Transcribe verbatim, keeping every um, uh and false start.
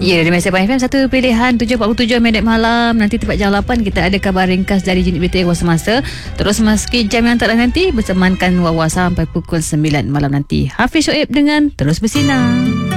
Ya, di Malaysia F M satu pilihan tujuh empat puluh tujuh minit malam. Nanti tepat jam lapan kita ada khabar ringkas dari unit berita Ewa Semasa. Terus meski jam yang tak nanti bersemankan Wawa sampai pukul sembilan malam nanti. Hafiz Shoaib dengan Terus Bersinar.